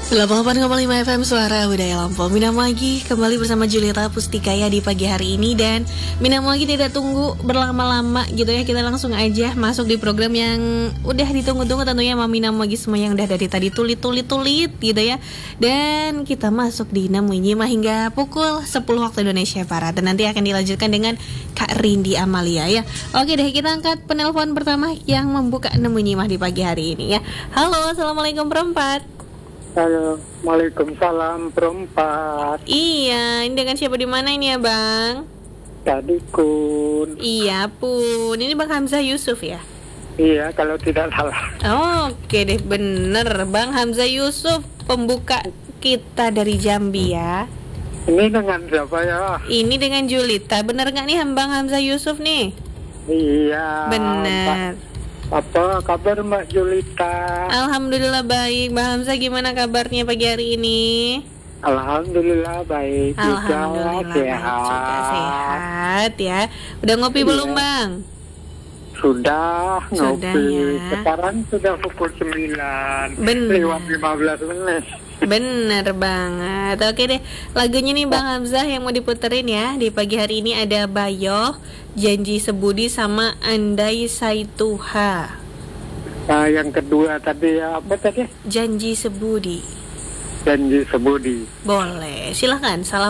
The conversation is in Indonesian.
88,5 FM Suara Budaya Lampau. Minam lagi kembali bersama Julita Pustikaya di pagi hari ini. Dan minam lagi tidak tunggu berlama-lama gitu ya. Kita langsung aja masuk di program yang udah ditunggu-tunggu tentunya sama minam lagi semua yang udah dari tadi tulit gitu ya. Dan kita masuk di Namu Nyima hingga pukul 10 waktu Indonesia Barat. Dan nanti akan dilanjutkan dengan Kak Rindi Amalia ya. Oke deh, kita angkat penelpon pertama yang membuka Namu Nyima di pagi hari ini ya. Halo, Assalamualaikum perempat. Halo, Waalaikumsalam perempat. Iya, ini dengan siapa di mana ini ya Bang? Tadi Kun. Iya Pun, ini Bang Hamzah Yusuf ya? Iya, kalau tidak salah. Oke deh, bener Bang Hamzah Yusuf, pembuka kita dari Jambi ya. Ini dengan siapa ya? Ini dengan Julita, bener gak nih Bang Hamzah Yusuf nih? Iya. Bener. Apa kabar Mbak Julita? Alhamdulillah baik. Bang Hamzah gimana kabarnya pagi hari ini? Alhamdulillah baik. Alhamdulillah juga, baik juga, sehat ya. Udah ngopi belum Bang? Sudah ngopi ya. Sekarang sudah pukul 9 Bener. lewat 15 menit. Bener banget. Oke deh, lagunya nih Bang Hamzah yang mau diputerin ya. Di pagi hari ini ada Bayo, Janji Sebudi sama Andai Saituha. Nah, yang kedua tadi apa tadi? Janji Sebudi. Janji Sebudi. Boleh, silahkan. Salam